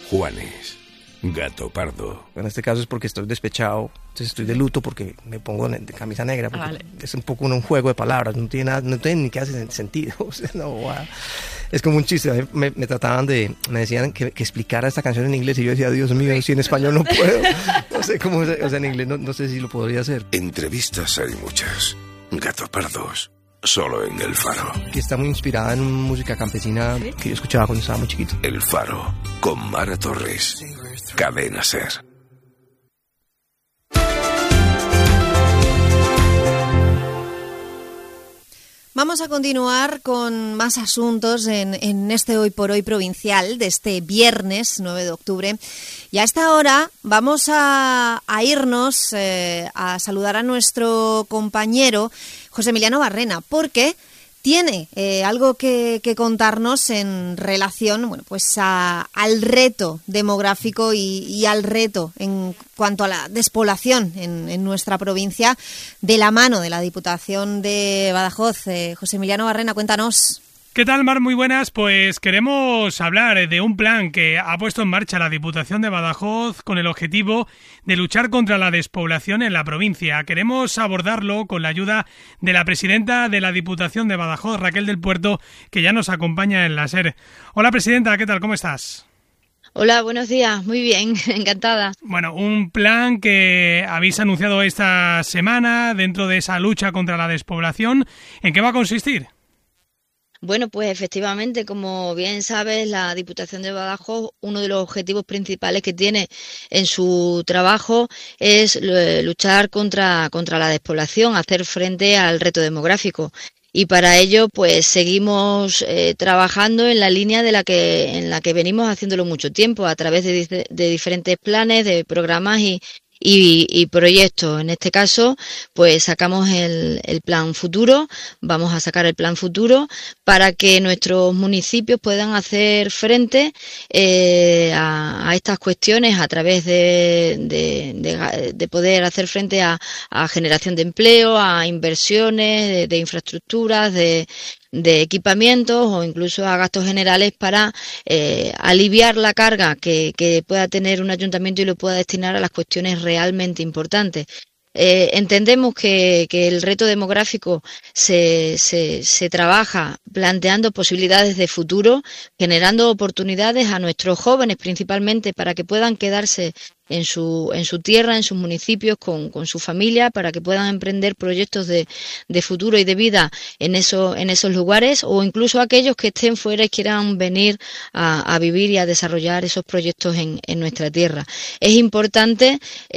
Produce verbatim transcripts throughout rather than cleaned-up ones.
Juanes, gato pardo. En este caso es porque estoy despechado, entonces estoy de luto porque me pongo de camisa negra, porque vale. Es un poco un juego de palabras, no tiene nada, no tiene ni que hace sentido. O sea, no, wow. Es como un chiste. Me, me trataban de, me decían que, que explicara esta canción en inglés y yo decía, Dios mío, si en español no puedo. No sé cómo, o sea, en inglés no, no sé si lo podría hacer. Entrevistas hay muchas. Gato pardos, solo en El Faro. Que está muy inspirada en música campesina que yo escuchaba cuando estaba muy chiquito. El Faro, con Mara Torres. Cadena Ser. Vamos a continuar con más asuntos en, en este Hoy por Hoy provincial de este viernes nueve de octubre. Y a esta hora vamos a, a irnos eh, a saludar a nuestro compañero José Emiliano Barrena, porque tiene eh, algo que, que contarnos en relación, bueno, pues a, al reto demográfico y, y al reto en cuanto a la despoblación en, en nuestra provincia, de la mano de la Diputación de Badajoz. Eh, José Emiliano Barrena, cuéntanos. ¿Qué tal, Mar? Muy buenas. Pues queremos hablar de un plan que ha puesto en marcha la Diputación de Badajoz con el objetivo de luchar contra la despoblación en la provincia. Queremos abordarlo con la ayuda de la presidenta de la Diputación de Badajoz, Raquel del Puerto, que ya nos acompaña en la SER. Hola, presidenta, ¿qué tal? ¿Cómo estás? Hola, buenos días. Muy bien, encantada. Bueno, un plan que habéis anunciado esta semana dentro de esa lucha contra la despoblación. ¿En qué va a consistir? Bueno, pues efectivamente, como bien sabes, la Diputación de Badajoz, uno de los objetivos principales que tiene en su trabajo es luchar contra, contra la despoblación, hacer frente al reto demográfico. Y para ello, pues seguimos eh, trabajando en la línea de la que, en la que venimos haciéndolo mucho tiempo, a través de, de diferentes planes, de programas y Y, y proyectos. En este caso, pues sacamos el, el plan futuro, vamos a sacar el plan futuro para que nuestros municipios puedan hacer frente eh, a, a estas cuestiones a través de, de, de, de poder hacer frente a, a generación de empleo, a inversiones de, de infraestructuras, de de equipamientos o incluso a gastos generales para eh, aliviar la carga que, que pueda tener un ayuntamiento y lo pueda destinar a las cuestiones realmente importantes. Eh, entendemos que, que el reto demográfico se, se, se trabaja planteando posibilidades de futuro, generando oportunidades a nuestros jóvenes principalmente para que puedan quedarse en su, en su tierra, en sus municipios, con, con su familia, para que puedan emprender proyectos de, de futuro y de vida en, eso, en esos lugares, o incluso aquellos que estén fuera y quieran venir a, a vivir y a desarrollar esos proyectos en, en nuestra tierra. Es importante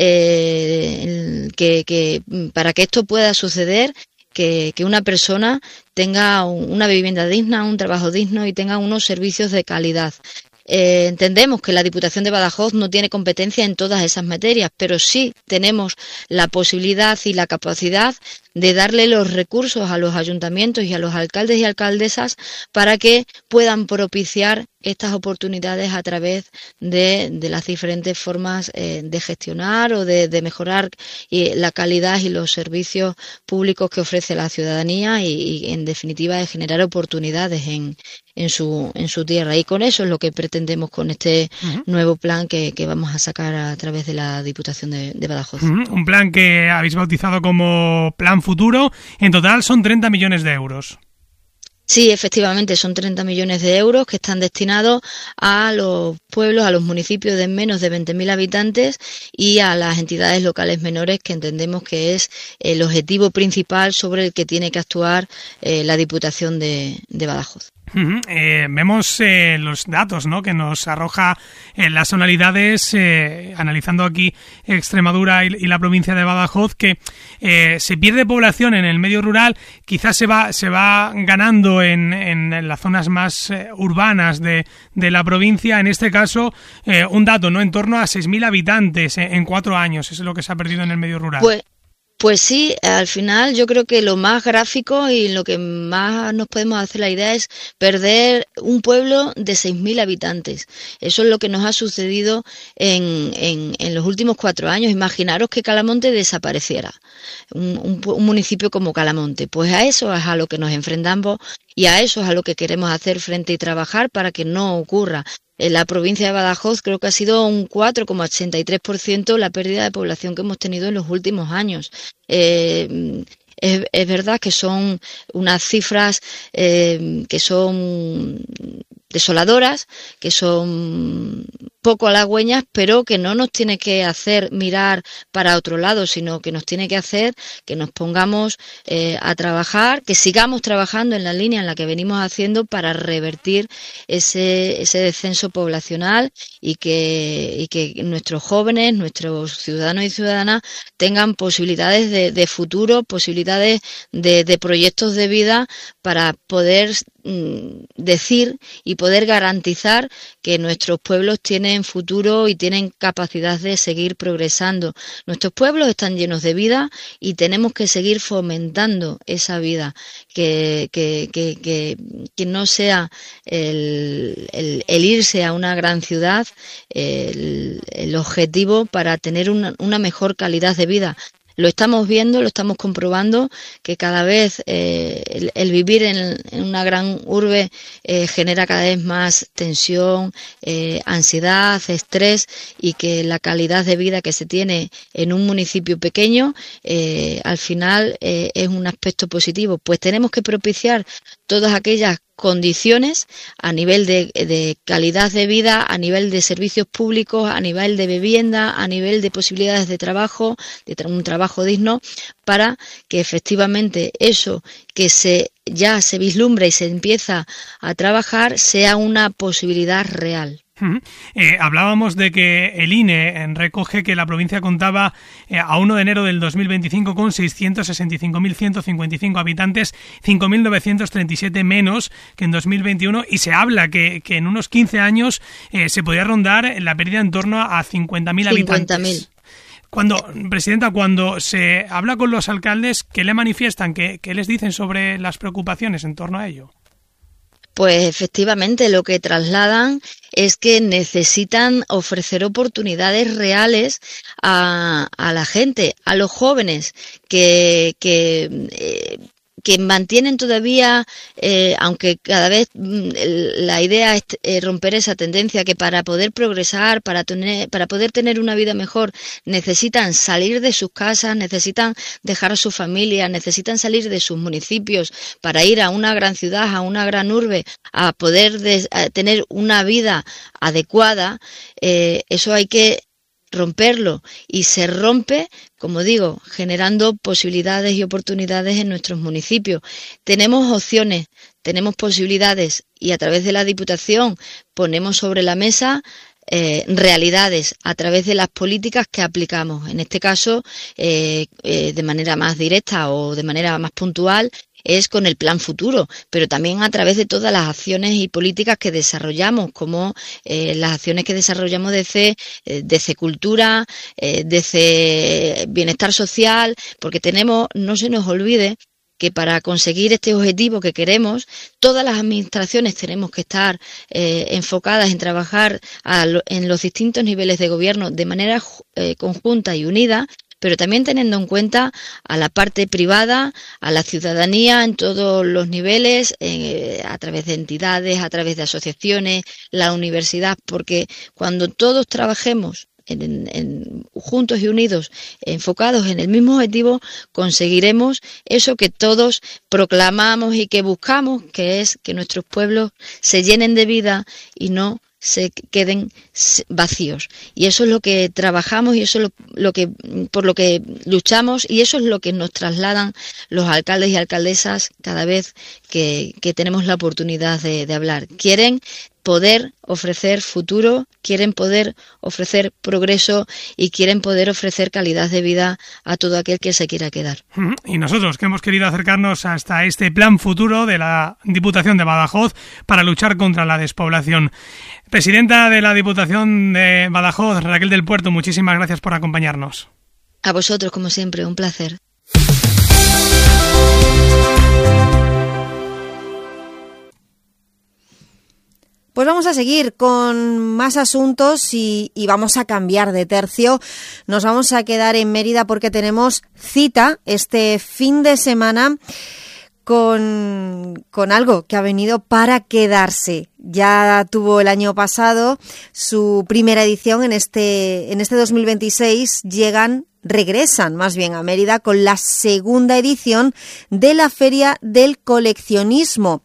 eh, que, que para que esto pueda suceder, Que, que una persona tenga una vivienda digna, un trabajo digno y tenga unos servicios de calidad. Eh, entendemos que la Diputación de Badajoz no tiene competencia en todas esas materias, pero sí tenemos la posibilidad y la capacidad de darle los recursos a los ayuntamientos y a los alcaldes y alcaldesas para que puedan propiciar estas oportunidades a través de, de las diferentes formas eh, de gestionar o de, de mejorar eh, la calidad y los servicios públicos que ofrece la ciudadanía y, y en definitiva de generar oportunidades en, en su en su tierra. Y con eso es lo que pretendemos con este uh-huh. nuevo plan que, que vamos a sacar a través de la Diputación de, de Badajoz. Uh-huh. Un plan que habéis bautizado como Plan Futuro. En total son treinta millones de euros. Sí, efectivamente, son treinta millones de euros que están destinados a los pueblos, a los municipios de menos de veinte mil habitantes y a las entidades locales menores, que entendemos que es el objetivo principal sobre el que tiene que actuar eh, la Diputación de, de Badajoz. Uh-huh. Eh, vemos eh, los datos, ¿no?, que nos arroja eh, las zonalidades, eh, analizando aquí Extremadura y, y la provincia de Badajoz, que eh, se pierde población en el medio rural, quizás se va se va ganando en, en, en las zonas más eh, urbanas de, de la provincia. En este caso, eh, un dato, ¿no?, en torno a seis mil habitantes en, en cuatro años, eso es lo que se ha perdido en el medio rural. Pues... Pues sí, al final yo creo que lo más gráfico y lo que más nos podemos hacer la idea es perder un pueblo de seis mil habitantes. Eso es lo que nos ha sucedido en, en, en los últimos cuatro años. Imaginaros que Calamonte desapareciera, un, un, un municipio como Calamonte. Pues a eso es a lo que nos enfrentamos Y a eso es a lo que queremos hacer frente y trabajar para que no ocurra. En la provincia de Badajoz creo que ha sido un cuatro coma ochenta y tres por ciento la pérdida de población que hemos tenido en los últimos años. Eh, es, es verdad que son unas cifras eh, que son desoladoras, que son poco halagüeñas, pero que no nos tiene que hacer mirar para otro lado, sino que nos tiene que hacer que nos pongamos eh, a trabajar, que sigamos trabajando en la línea en la que venimos haciendo para revertir ese, ese descenso poblacional y que, y que nuestros jóvenes, nuestros ciudadanos y ciudadanas tengan posibilidades de, de futuro, posibilidades de, de proyectos de vida para poder mm, decir y poder garantizar que nuestros pueblos tienen futuro y tienen capacidad de seguir progresando. Nuestros pueblos están llenos de vida y tenemos que seguir fomentando esa vida, que, que, que, que, que no sea el, el, el irse a una gran ciudad el, el objetivo para tener una, una mejor calidad de vida. Lo estamos viendo, lo estamos comprobando, que cada vez eh, el, el vivir en, en una gran urbe eh, genera cada vez más tensión, eh, ansiedad, estrés, y que la calidad de vida que se tiene en un municipio pequeño eh, al final eh, es un aspecto positivo. Pues tenemos que propiciar todas aquellas condiciones a nivel de, de calidad de vida, a nivel de servicios públicos, a nivel de vivienda, a nivel de posibilidades de trabajo, de tra- un trabajo digno, para que efectivamente eso que se ya se vislumbra y se empieza a trabajar sea una posibilidad real. Uh-huh. Eh, hablábamos de que el I N E recoge que la provincia contaba eh, a uno de enero del dos mil veinticinco con seiscientos sesenta y cinco mil ciento cincuenta y cinco habitantes, cinco mil novecientos treinta y siete menos que en dos mil veintiuno, y se habla que, que en unos quince años eh, se podría rondar la pérdida en torno a cincuenta mil habitantes. cincuenta mil. Cuando, Presidenta, cuando se habla con los alcaldes, ¿qué le manifiestan? ¿Qué, qué les dicen sobre las preocupaciones en torno a ello? Pues efectivamente lo que trasladan es que necesitan ofrecer oportunidades reales a, a la gente, a los jóvenes que, que eh, que mantienen todavía, eh, aunque cada vez mm, la idea es eh, romper esa tendencia, que para poder progresar, para tener, para poder tener una vida mejor, necesitan salir de sus casas, necesitan dejar a su familia, necesitan salir de sus municipios para ir a una gran ciudad, a una gran urbe, a poder de, a tener una vida adecuada. Eh, eso hay que romperlo, y se rompe, como digo, generando posibilidades y oportunidades en nuestros municipios. Tenemos opciones, tenemos posibilidades, y a través de la Diputación ponemos sobre la mesa eh, realidades a través de las políticas que aplicamos. En este caso, eh, eh, de manera más directa o de manera más puntual, es con el Plan Futuro, pero también a través de todas las acciones y políticas que desarrollamos, como eh, las acciones que desarrollamos desde, eh, desde cultura, eh, desde bienestar social, porque tenemos, no se nos olvide que para conseguir este objetivo que queremos, todas las administraciones tenemos que estar eh, enfocadas en trabajar a lo, en los distintos niveles de gobierno de manera eh, conjunta y unida, pero también teniendo en cuenta a la parte privada, a la ciudadanía en todos los niveles, eh, a través de entidades, a través de asociaciones, la universidad, porque cuando todos trabajemos En, en, juntos y unidos, enfocados en el mismo objetivo, conseguiremos eso que todos proclamamos y que buscamos, que es que nuestros pueblos se llenen de vida y no se queden vacíos. Y eso es lo que trabajamos, y eso es lo, lo que por lo que luchamos, y eso es lo que nos trasladan los alcaldes y alcaldesas cada vez que, que tenemos la oportunidad de, de hablar. Quieren poder ofrecer futuro, quieren poder ofrecer progreso y quieren poder ofrecer calidad de vida a todo aquel que se quiera quedar. Y nosotros que hemos querido acercarnos hasta este plan futuro de la Diputación de Badajoz para luchar contra la despoblación. Presidenta de la Diputación de Badajoz, Raquel del Puerto, muchísimas gracias por acompañarnos. A vosotros, como siempre, un placer. Pues vamos a seguir con más asuntos y, y vamos a cambiar de tercio. Nos vamos a quedar en Mérida porque tenemos cita este fin de semana con, con algo que ha venido para quedarse. Ya tuvo el año pasado su primera edición, en este, en este dos mil veintiséis llegan, regresan más bien a Mérida con la segunda edición de la Feria del Coleccionismo.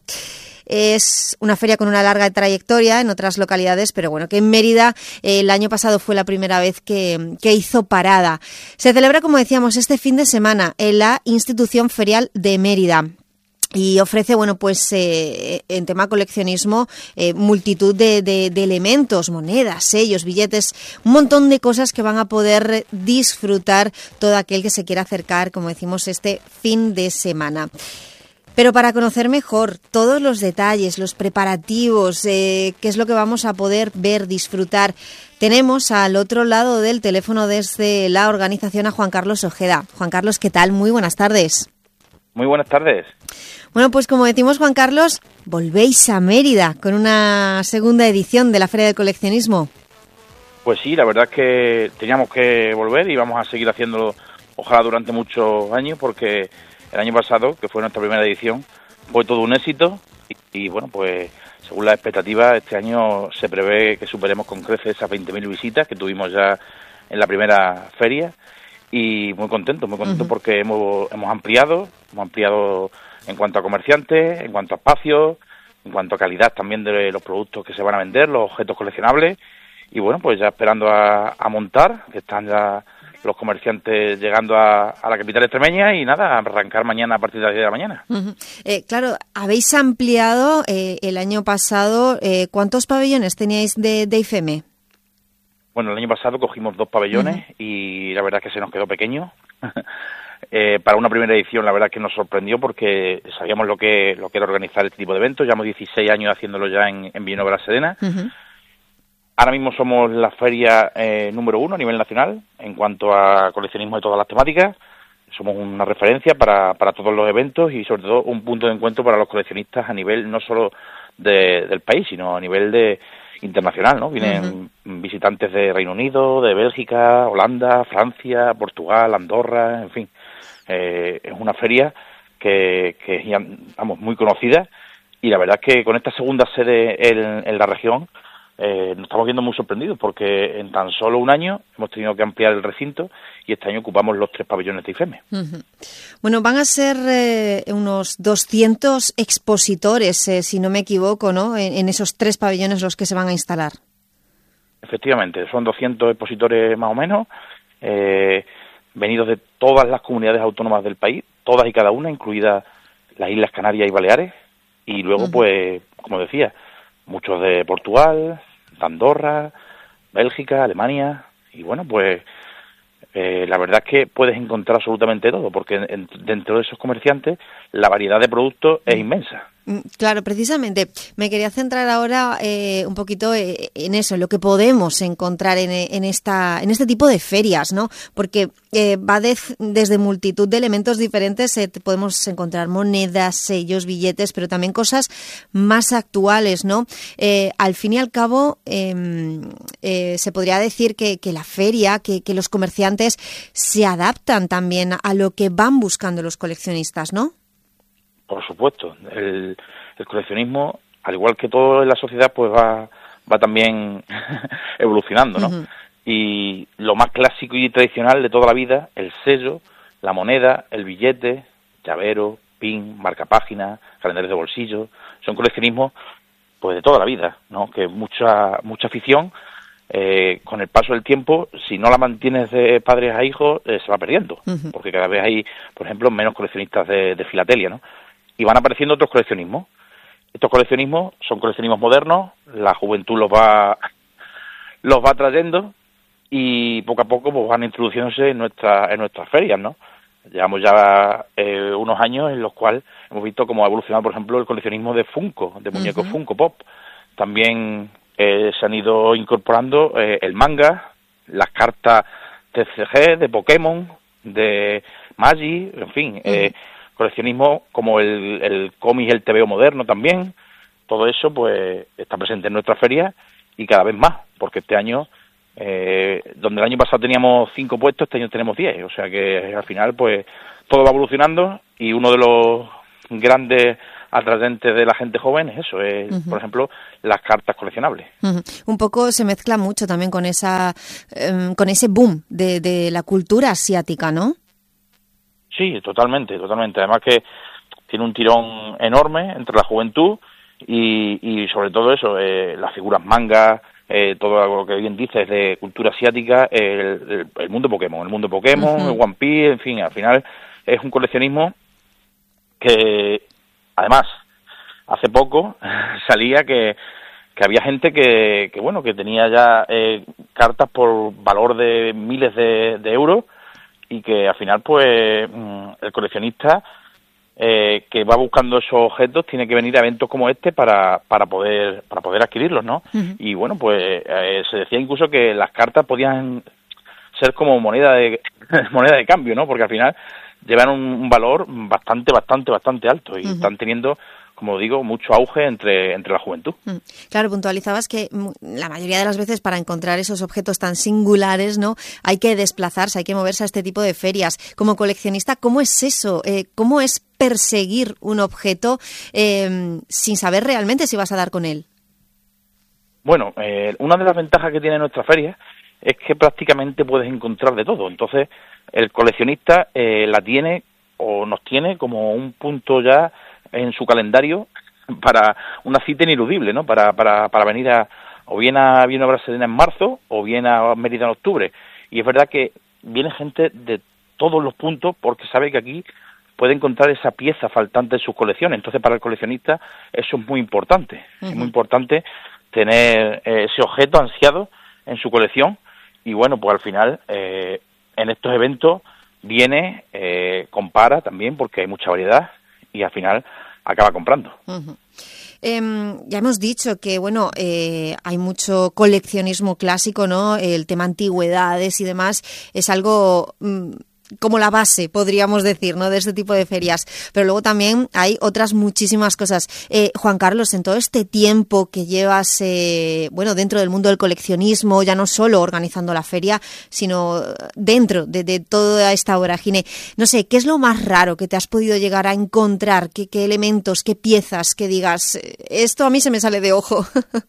Es una feria con una larga trayectoria en otras localidades, pero bueno, que en Mérida eh, el año pasado fue la primera vez que, que hizo parada. Se celebra, como decíamos, este fin de semana en la Institución Ferial de Mérida. Y ofrece, bueno, pues eh, en tema coleccionismo, eh, multitud de, de, de elementos, monedas, sellos, billetes, un montón de cosas que van a poder disfrutar todo aquel que se quiera acercar, como decimos, este fin de semana. Pero para conocer mejor todos los detalles, los preparativos, eh, qué es lo que vamos a poder ver, disfrutar, tenemos al otro lado del teléfono desde la organización a Juan Carlos Ojeda. Juan Carlos, ¿qué tal? Muy buenas tardes. Muy buenas tardes. Bueno, pues como decimos, Juan Carlos, volvéis a Mérida con una segunda edición de la Feria del Coleccionismo. Pues sí, la verdad es que teníamos que volver y vamos a seguir haciéndolo, ojalá durante muchos años, porque el año pasado, que fue nuestra primera edición, fue todo un éxito y, y bueno, pues según las expectativas, este año se prevé que superemos con creces esas veinte mil visitas que tuvimos ya en la primera feria y muy contentos, muy contentos uh-huh. porque hemos, hemos ampliado, hemos ampliado en cuanto a comerciantes, en cuanto a espacios, en cuanto a calidad también de los productos que se van a vender, los objetos coleccionables y bueno, pues ya esperando a, a montar, que están ya los comerciantes llegando a, a la capital extremeña y nada, a arrancar mañana a partir de las diez de la mañana. Uh-huh. Eh, claro, habéis ampliado eh, el año pasado, eh, ¿cuántos pabellones teníais de, de I F E M E? Bueno, el año pasado cogimos dos pabellones uh-huh. y la verdad es que se nos quedó pequeño. eh, para una primera edición la verdad es que nos sorprendió porque sabíamos lo que lo que era organizar este tipo de eventos, llevamos dieciséis años haciéndolo ya en, en Villanueva de la Serena. Uh-huh. Ahora mismo somos la feria eh, número uno a nivel nacional en cuanto a coleccionismo de todas las temáticas. Somos una referencia para, para todos los eventos y sobre todo un punto de encuentro para los coleccionistas a nivel no solo de, del país, sino a nivel de internacional, ¿no? Vienen uh-huh. visitantes de Reino Unido, de Bélgica, Holanda, Francia, Portugal, Andorra, en fin. Eh, es una feria que, que ya, vamos, muy conocida y la verdad es que con esta segunda sede en, en la región Eh, nos estamos viendo muy sorprendidos porque en tan solo un año hemos tenido que ampliar el recinto y este año ocupamos los tres pabellones de I F E M E. Uh-huh. Bueno, van a ser eh, unos doscientos expositores, eh, si no me equivoco, ¿no? En, en esos tres pabellones los que se van a instalar. Efectivamente, son doscientos expositores más o menos, eh, venidos de todas las comunidades autónomas del país, todas y cada una, incluidas las Islas Canarias y Baleares, y luego, uh-huh. pues, como decía, muchos de Portugal, de Andorra, Bélgica, Alemania, y bueno, pues eh, la verdad es que puedes encontrar absolutamente todo, porque en, dentro de esos comerciantes la variedad de productos es inmensa. Claro, precisamente. Me quería centrar ahora eh, un poquito eh, en eso, en lo que podemos encontrar en, en esta en este tipo de ferias, ¿no? Porque eh, va de, desde multitud de elementos diferentes, eh, podemos encontrar monedas, sellos, billetes, pero también cosas más actuales, ¿no? Eh, al fin y al cabo, eh, eh, se podría decir que, que la feria, que, que los comerciantes se adaptan también a lo que van buscando los coleccionistas, ¿no? Por supuesto, el, el coleccionismo, al igual que todo en la sociedad, pues va, va también evolucionando, ¿no? Uh-huh. Y lo más clásico y tradicional de toda la vida, el sello, la moneda, el billete, llavero, pin, marcapágina, calendarios de bolsillo, son coleccionismos pues de toda la vida, ¿no? Que mucha mucha afición, eh, con el paso del tiempo, si no la mantienes de padres a hijos, eh, se va perdiendo, uh-huh. porque cada vez hay, por ejemplo, menos coleccionistas de, de filatelia, ¿no? Y van apareciendo otros coleccionismos. Estos coleccionismos son coleccionismos modernos, la juventud los va los va trayendo y poco a poco pues van introduciéndose en nuestra en nuestras ferias, ¿no? Llevamos ya eh, unos años en los cuales hemos visto cómo ha evolucionado, por ejemplo, el coleccionismo de Funko, de muñecos uh-huh. Funko Pop. También eh, se han ido incorporando eh, el manga, las cartas T C G, de Pokémon, de Magic, en fin, uh-huh. eh, coleccionismo como el, el cómic y el tebeo moderno también. Todo eso pues está presente en nuestra feria y cada vez más, porque este año, eh, donde el año pasado teníamos cinco puestos, este año tenemos diez, o sea que al final pues todo va evolucionando y uno de los grandes atrayentes de la gente joven es eso, es, uh-huh. por ejemplo, las cartas coleccionables. Uh-huh. Un poco se mezcla mucho también con esa um, con ese boom de, de la cultura asiática, ¿no? Sí, totalmente, totalmente. Además que tiene un tirón enorme entre la juventud y, y sobre todo eso, eh, las figuras mangas, eh, todo lo que bien dices de cultura asiática, el, el, el mundo Pokémon, el mundo Pokémon, uh-huh. el One Piece, en fin, al final es un coleccionismo que, además, hace poco salía que, que había gente que, que, bueno, que tenía ya eh, cartas por valor de miles de, de euros y que al final, pues, el coleccionista eh, que va buscando esos objetos tiene que venir a eventos como este para, para poder para poder adquirirlos, ¿no? Uh-huh. Y bueno, pues eh, se decía incluso que las cartas podían ser como moneda de moneda de cambio, ¿no? Porque al final llevan un, un valor bastante, bastante, bastante alto y uh-huh. están teniendo, como digo, mucho auge entre, entre la juventud. Claro, puntualizabas que la mayoría de las veces para encontrar esos objetos tan singulares, ¿no? Hay que desplazarse, hay que moverse a este tipo de ferias. Como coleccionista, ¿cómo es eso? Eh, ¿Cómo es perseguir un objeto eh, sin saber realmente si vas a dar con él? Bueno, eh, una de las ventajas que tiene nuestra feria es que prácticamente puedes encontrar de todo. Entonces, el coleccionista eh, la tiene o nos tiene como un punto ya en su calendario para una cita ineludible, ¿no? Para para para venir a o bien a bien a Brasilena en marzo o bien a Mérida en octubre. Y es verdad que viene gente de todos los puntos porque sabe que aquí puede encontrar esa pieza faltante en sus colecciones. Entonces, para el coleccionista eso es muy importante. Uh-huh. Es muy importante tener eh, ese objeto ansiado en su colección y bueno, pues al final eh, en estos eventos viene, eh, compara también porque hay mucha variedad y al final acaba comprando. Uh-huh. Eh, ya hemos dicho que, bueno, eh, hay mucho coleccionismo clásico, ¿no? El tema antigüedades y demás es algo mmm, como la base, podríamos decir, ¿no? De este tipo de ferias. Pero luego también hay otras muchísimas cosas. Eh, Juan Carlos, en todo este tiempo que llevas, eh, bueno, dentro del mundo del coleccionismo, ya no solo organizando la feria, sino dentro de, de toda esta vorágine, no sé, ¿qué es lo más raro que te has podido llegar a encontrar? ¿Qué, qué elementos, qué piezas que digas, esto a mí se me sale de ojo?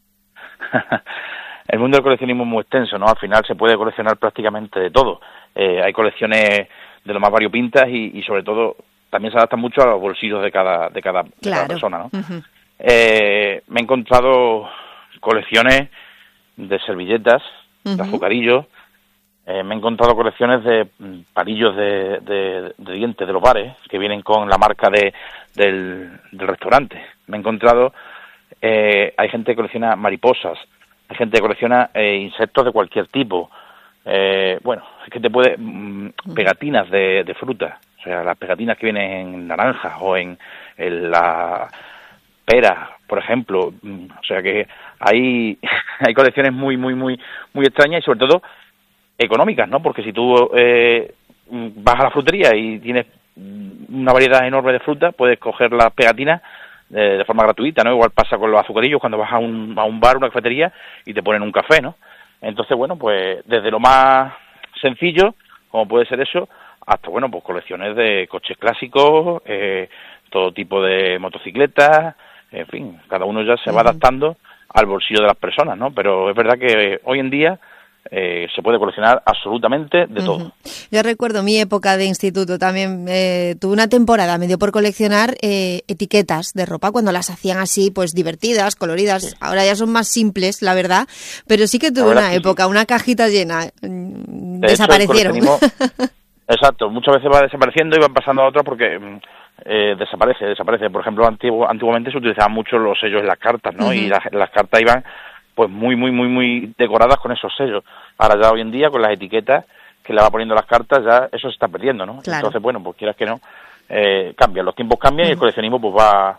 El mundo del coleccionismo es muy extenso, ¿no? Al final se puede coleccionar prácticamente de todo. Eh, hay colecciones de lo más variopintas y, y sobre todo también se adaptan mucho a los bolsillos de cada de cada, claro. de cada persona, ¿no? Uh-huh. Eh, me he encontrado colecciones de servilletas, uh-huh. de azucarillos, eh, me he encontrado colecciones de palillos de, de, de dientes de los bares que vienen con la marca de del, del restaurante. Me he encontrado, eh, hay gente que colecciona mariposas, hay gente que colecciona eh, insectos de cualquier tipo. Eh, bueno, es que te puede mmm, pegatinas de, de fruta, o sea, las pegatinas que vienen en naranjas o en, en la pera, por ejemplo, o sea que hay hay colecciones muy muy muy muy extrañas y sobre todo económicas, ¿no? Porque si tú eh, vas a la frutería y tienes una variedad enorme de fruta, puedes coger las pegatinas de, de forma gratuita, ¿no? Igual pasa con los azucarillos cuando vas a un a un bar, una cafetería y te ponen un café, ¿no? Entonces, bueno, pues desde lo más sencillo, como puede ser eso, hasta, bueno, pues colecciones de coches clásicos, eh, todo tipo de motocicletas, en fin, cada uno ya se va adaptando al bolsillo de las personas, ¿no? Pero es verdad que hoy en día eh, se puede coleccionar absolutamente de todo. Uh-huh. Yo recuerdo mi época de instituto también, eh, tuve una temporada, me dio por coleccionar eh, etiquetas de ropa cuando las hacían así, pues divertidas, coloridas. Sí. Ahora ya son más simples, la verdad, pero sí que tuve una época, sí. una cajita llena, de desaparecieron. Hecho, exacto, muchas veces va desapareciendo y van pasando a otras porque eh, desaparece, desaparece. Por ejemplo, antiguo, antiguamente se utilizaban mucho los sellos en las cartas, ¿no? Uh-huh. Y la, las cartas iban pues muy, muy, muy, muy decoradas con esos sellos. Ahora ya hoy en día, con las etiquetas que le va poniendo las cartas, ya eso se está perdiendo, ¿no? Claro. Entonces, bueno, pues quieras que no, eh, cambian, los tiempos cambian uh-huh. y el coleccionismo pues va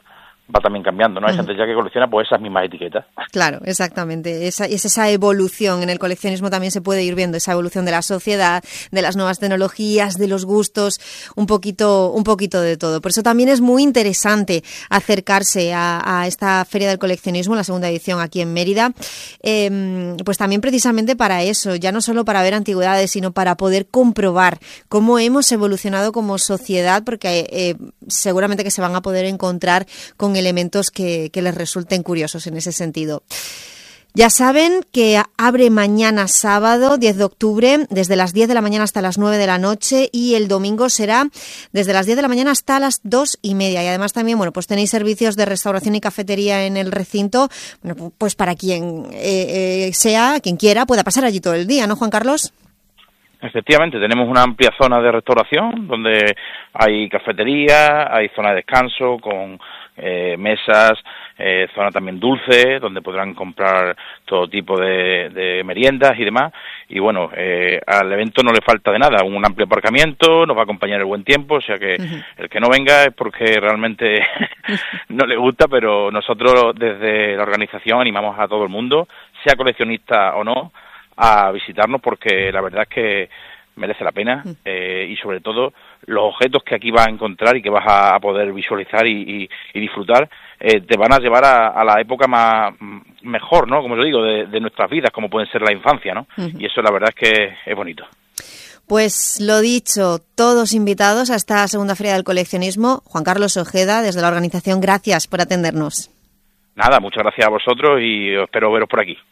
va también cambiando, ¿no? Hay uh-huh. gente ya que colecciona pues esas mismas etiquetas. Claro, exactamente. Esa, es esa evolución. En el coleccionismo también se puede ir viendo esa evolución de la sociedad, de las nuevas tecnologías, de los gustos, un poquito, un poquito de todo. Por eso también es muy interesante acercarse a, a esta Feria del Coleccionismo, la segunda edición aquí en Mérida, eh, pues también precisamente para eso, ya no solo para ver antigüedades, sino para poder comprobar cómo hemos evolucionado como sociedad, porque eh, seguramente que se van a poder encontrar con elementos que, que les resulten curiosos en ese sentido. Ya saben que abre mañana sábado, diez de octubre, desde las diez de la mañana hasta las nueve de la noche, y el domingo será desde las diez de la mañana hasta las dos y media. Y además también, bueno, pues tenéis servicios de restauración y cafetería en el recinto, bueno, pues para quien eh, eh, sea, quien quiera, pueda pasar allí todo el día, ¿no, Juan Carlos? Efectivamente, tenemos una amplia zona de restauración donde hay cafetería, hay zona de descanso con eh, mesas, eh, zona también dulce, donde podrán comprar todo tipo de, de meriendas y demás. Y bueno, eh, al evento no le falta de nada, un amplio aparcamiento, nos va a acompañar el buen tiempo, o sea que uh-huh. el que no venga es porque realmente no le gusta, pero nosotros desde la organización animamos a todo el mundo, sea coleccionista o no, a visitarnos, porque la verdad es que merece la pena eh, y sobre todo los objetos que aquí vas a encontrar y que vas a poder visualizar y, y, y disfrutar eh, te van a llevar a, a la época más mejor, ¿no? Como yo digo, de, de nuestras vidas, como pueden ser la infancia, ¿no? Uh-huh. Y eso la verdad es que es bonito. Pues lo dicho, todos invitados a esta segunda Feria del Coleccionismo. Juan Carlos Ojeda, desde la organización, gracias por atendernos. Nada, muchas gracias a vosotros y espero veros por aquí.